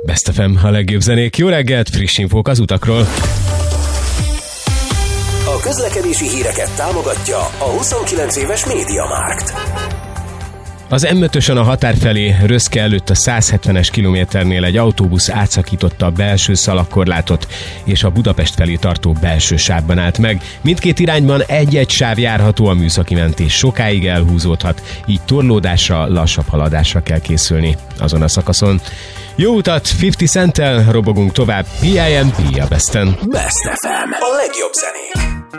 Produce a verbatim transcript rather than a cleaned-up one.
Best ef em, a legjobb zenék. Jó reggelt, friss infók az utakról. A közlekedési híreket támogatja a huszonkilenc éves MediaMarkt. Az em ötösön a határ felé Röszke előtt a száz hetvenes kilométernél egy autóbusz átszakította a belső szalagkorlátot, és a Budapest felé tartó belső sávban állt meg. Mindkét irányban egy-egy sáv járható, a műszaki mentés sokáig elhúzódhat, így torlódásra, lassabb haladásra kell készülni azon a szakaszon. Jó utat, ötven Centtel robogunk tovább, pé i em pé a Besten. Best ef em, a legjobb zenék.